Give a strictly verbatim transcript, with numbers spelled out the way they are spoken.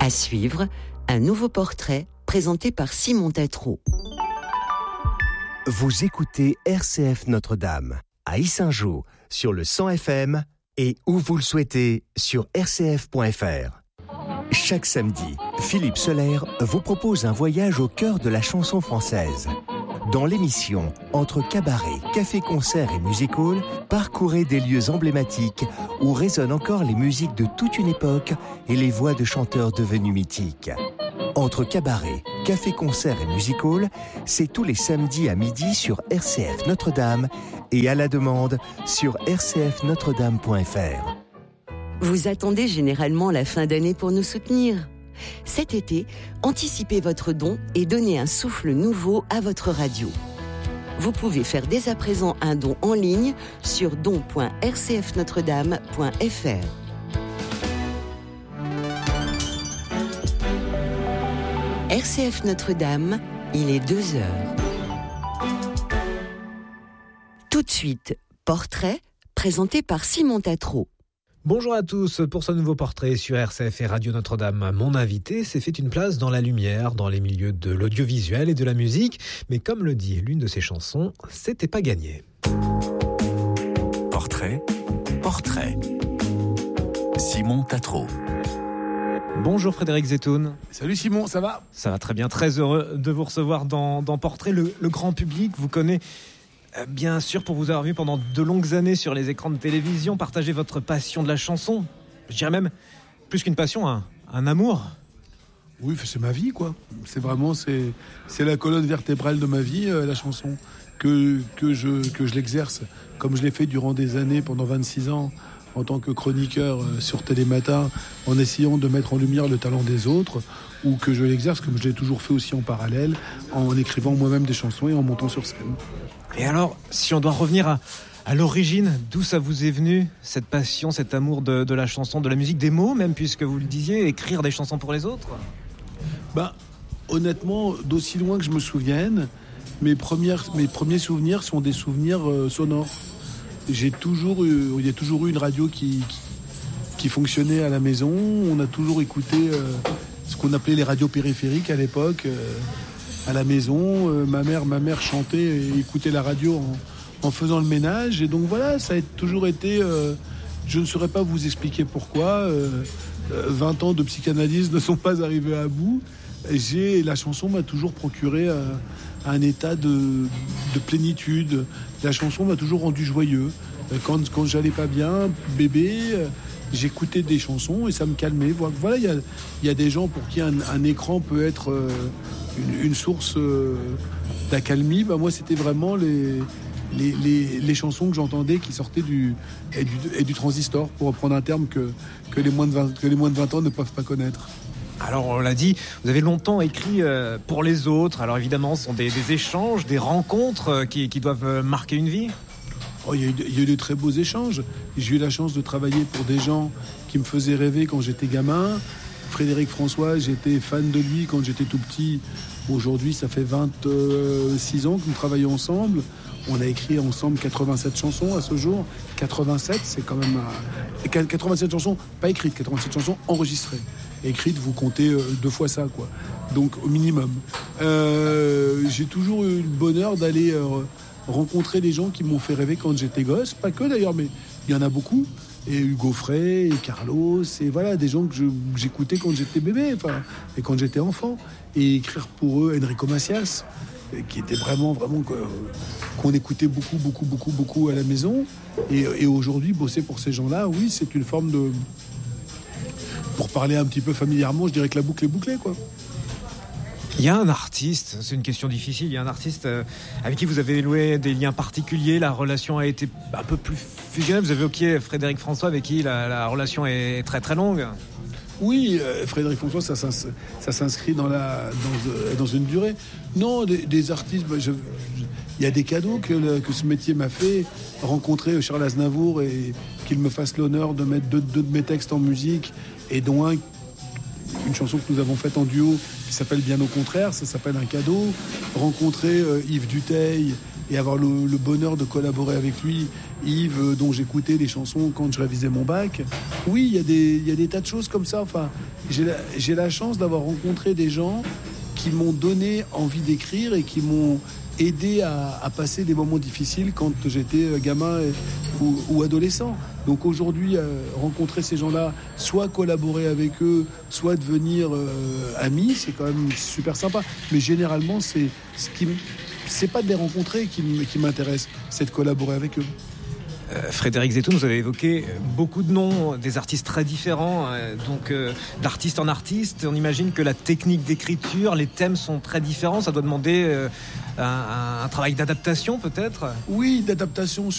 À suivre, un nouveau portrait présenté par Simon Tatro. Vous écoutez R C F Notre-Dame à Yssingeaux sur le cent F M et où vous le souhaitez sur r c f point f r. Chaque samedi, Philippe Soler vous propose un voyage au cœur de la chanson française. Dans l'émission Entre cabaret, café-concert et music-hall, parcourez des lieux emblématiques où résonnent encore les musiques de toute une époque et les voix de chanteurs devenus mythiques. Entre cabaret, café-concert et music-hall, c'est tous les samedis à midi sur R C F Notre-Dame et à la demande sur r c f notre dame point f r. Vous attendez généralement la fin d'année pour nous soutenir. Cet été, anticipez votre don et donnez un souffle nouveau à votre radio. Vous pouvez faire dès à présent un don en ligne sur don point r c f notre dame point f r. R C F Notre-Dame, il est deux heures. Tout de suite, portrait présenté par Simon Tatro. Bonjour à tous, pour ce nouveau portrait sur R C F et Radio Notre-Dame, mon invité s'est fait une place dans la lumière, dans les milieux de l'audiovisuel et de la musique, mais comme le dit l'une de ses chansons, c'était pas gagné. Portrait, portrait. Simon Tatro. Bonjour Frédéric Zetoun. Salut Simon, ça va ? Ça va très bien, très heureux de vous recevoir dans, dans Portrait. Le, le grand public vous connaît bien sûr pour vous avoir vu pendant de longues années sur les écrans de télévision, partager votre passion de la chanson. Je dirais même, plus qu'une passion, un, un amour. Oui, c'est ma vie, quoi. C'est vraiment, c'est, c'est la colonne vertébrale de ma vie, euh, la chanson. Que, que, je, que je l'exerce, comme je l'ai fait durant des années, pendant vingt-six ans, en tant que chroniqueur euh, sur Télématin, en essayant de mettre en lumière le talent des autres, ou que je l'exerce, comme je l'ai toujours fait aussi en parallèle, en écrivant moi-même des chansons et en montant sur scène. Et alors, si on doit revenir à, à l'origine, d'où ça vous est venu, cette passion, cet amour de, de la chanson, de la musique, des mots même, puisque vous le disiez, écrire des chansons pour les autres ? Ben, honnêtement, d'aussi loin que je me souvienne, mes, premières, mes premiers souvenirs sont des souvenirs euh, sonores. J'ai toujours eu, il y a toujours eu une radio qui, qui, qui fonctionnait à la maison. On a toujours écouté euh, ce qu'on appelait les radios périphériques à l'époque. Euh, à la maison, euh, ma mère, ma mère chantait et écoutait la radio en, en faisant le ménage. Et donc voilà, ça a toujours été... Euh, je ne saurais pas vous expliquer pourquoi. Euh, euh, vingt ans de psychanalyse ne sont pas arrivés à bout. J'ai, la chanson m'a toujours procuré euh, un état de, de plénitude. La chanson m'a toujours rendu joyeux. Quand, quand j'allais pas bien, bébé... Euh, j'écoutais des chansons et ça me calmait. Voilà, il y a, y a des gens pour qui un, un écran peut être euh, une, une source euh, d'accalmie. Bah, moi, c'était vraiment les, les, les, les chansons que j'entendais qui sortaient du, et, du, et du transistor, pour reprendre un terme que, que, les moins de vingt, que les moins de vingt ans ne peuvent pas connaître. Alors, on l'a dit, vous avez longtemps écrit euh, pour les autres. Alors évidemment, ce sont des, des échanges, des rencontres euh, qui, qui doivent euh, marquer une vie. Oh, il y a eu de, il y a eu de très beaux échanges. J'ai eu la chance de travailler pour des gens qui me faisaient rêver quand j'étais gamin. Frédéric François, j'étais fan de lui quand j'étais tout petit. Aujourd'hui, ça fait vingt-six ans que nous travaillons ensemble. On a écrit ensemble quatre-vingt-sept chansons à ce jour. quatre-vingt-sept, c'est quand même... Un... quatre-vingt-sept chansons, pas écrites, quatre-vingt-sept chansons enregistrées. Écrites, vous comptez euh, deux fois ça, quoi. Donc, au minimum. Euh, j'ai toujours eu le bonheur d'aller... Euh, rencontrer des gens qui m'ont fait rêver quand j'étais gosse, pas que d'ailleurs, mais il y en a beaucoup. Et Hugo Frey, et Carlos, et voilà, des gens que, je, que j'écoutais quand j'étais bébé, enfin, et quand j'étais enfant. Et écrire pour eux Enrico Macias, qui était vraiment, vraiment, euh, qu'on écoutait beaucoup, beaucoup, beaucoup, beaucoup à la maison. Et, et aujourd'hui, bosser pour ces gens-là, oui, c'est une forme de... Pour parler un petit peu familièrement, je dirais que la boucle est bouclée, quoi. Il y a un artiste, c'est une question difficile, il y a un artiste avec qui vous avez noué des liens particuliers, la relation a été un peu plus fusionnelle. Vous avez évoqué Frédéric François avec qui la, la relation est très très longue. Oui, euh, Frédéric François, ça, ça, ça s'inscrit dans, la, dans, dans une durée. Non, des, des artistes, bah, je, je, il y a des cadeaux que, le, que ce métier m'a fait. Rencontrer Charles Aznavour et qu'il me fasse l'honneur de mettre deux, deux de mes textes en musique, et dont un, une chanson que nous avons faite en duo qui s'appelle Bien au contraire, ça s'appelle un cadeau. Rencontrer euh, Yves Duteil et avoir le, le bonheur de collaborer avec lui Yves, euh, dont j'écoutais les chansons quand je révisais mon bac. Oui, il y a des, il y a des tas de choses comme ça. Enfin, j'ai la, j'ai la chance d'avoir rencontré des gens qui m'ont donné envie d'écrire et qui m'ont aidé à, à passer des moments difficiles quand j'étais gamin et, ou, ou adolescent. Donc aujourd'hui, euh, rencontrer ces gens-là, soit collaborer avec eux, soit devenir euh, amis, c'est quand même super sympa. Mais généralement, c'est ce qui, c'est pas de les rencontrer qui, qui m'intéresse, c'est de collaborer avec eux. Euh, Frédéric Zetoun, vous avez évoqué beaucoup de noms, des artistes très différents, euh, donc euh, d'artiste en artiste. On imagine que la technique d'écriture, les thèmes sont très différents. Ça doit demander euh, un, un travail d'adaptation peut-être ? Oui, d'adaptation